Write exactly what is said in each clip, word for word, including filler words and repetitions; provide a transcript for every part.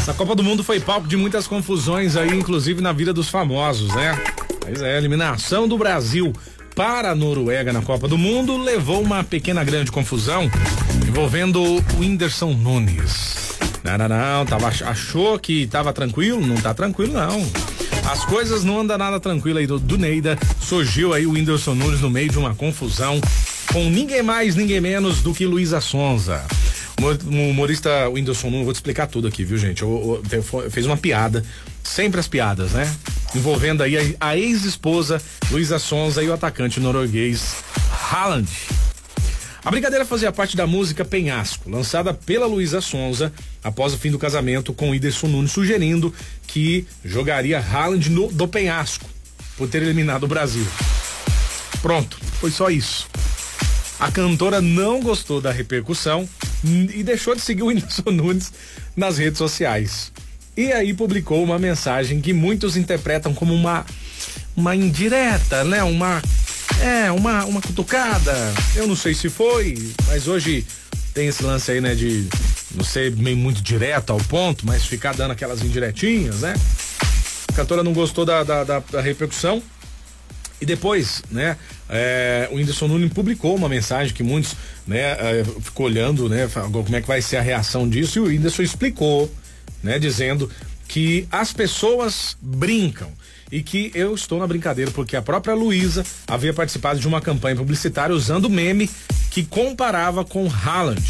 A Copa do Mundo foi palco de muitas confusões aí, inclusive na vida dos famosos, né? Pois é, a eliminação do Brasil para a Noruega na Copa do Mundo levou uma pequena grande confusão envolvendo o Whindersson Nunes. Não, não, não, tava, achou que tava tranquilo? Não tá tranquilo, não. As coisas não andam nada tranquilo aí do, do Neida. Surgiu aí o Whindersson Nunes no meio de uma confusão com ninguém mais, ninguém menos do que Luísa Sonza. O humorista Whindersson Nunes, vou te explicar tudo aqui, viu, gente? Eu, eu, eu fez uma piada, sempre as piadas, né? Envolvendo aí a, a ex-esposa Luísa Sonza e o atacante norueguês Haaland. A brincadeira fazia parte da música Penhasco, lançada pela Luísa Sonza após o fim do casamento com Whindersson Nunes, sugerindo que jogaria Haaland no, do penhasco por ter eliminado o Brasil. Pronto, foi só isso. A cantora não gostou da repercussão e deixou de seguir o Whindersson Nunes nas redes sociais. E aí publicou uma mensagem que muitos interpretam como uma uma indireta, né? Uma é, uma uma cutucada. Eu não sei se foi, mas hoje tem esse lance aí, né, de não ser meio muito direto ao ponto, mas ficar dando aquelas indiretinhas, né? A cantora não gostou da, da, da, da repercussão. E depois, né, é, o Whindersson Nunes publicou uma mensagem que muitos, né, é, ficou olhando, né, como é que vai ser a reação disso, e o Whindersson explicou, né, dizendo que as pessoas brincam e que eu estou na brincadeira porque a própria Luísa havia participado de uma campanha publicitária usando meme que comparava com Haaland.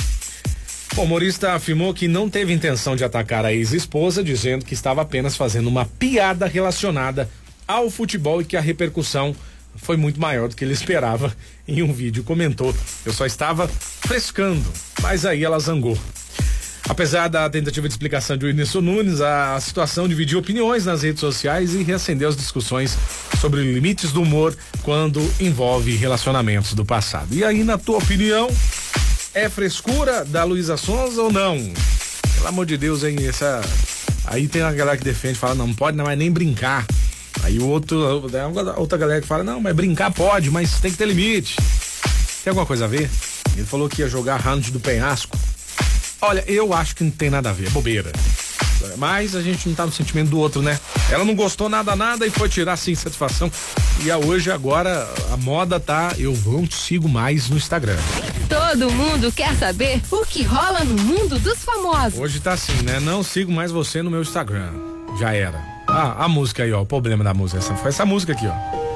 O humorista afirmou que não teve intenção de atacar a ex-esposa, dizendo que estava apenas fazendo uma piada relacionada ao futebol e que a repercussão foi muito maior do que ele esperava. Em um vídeo comentou: eu só estava frescando, mas aí ela zangou. Apesar da tentativa de explicação de Whindersson Nunes, a situação dividiu opiniões nas redes sociais e reacendeu as discussões sobre limites do humor quando envolve relacionamentos do passado. E aí, na tua opinião, é frescura da Luísa Sonza ou não? Pelo amor de Deus, hein? Essa... Aí tem a galera que defende, fala, não pode mais nem brincar. Aí o outro, outra galera que fala, não, mas brincar pode, mas tem que ter limite. Tem alguma coisa a ver? Ele falou que ia jogar Haaland do penhasco. Olha, eu acho que não tem nada a ver, é bobeira. Mas a gente não tá no sentimento do outro, né? Ela não gostou nada, nada e foi tirar sim satisfação. E a hoje, agora, a moda tá, eu não sigo mais no Instagram. Todo mundo quer saber o que rola no mundo dos famosos. Hoje tá assim, né? Não sigo mais você no meu Instagram. Já era. Ah, a música aí, ó, o problema da música. Essa, foi essa música aqui, ó.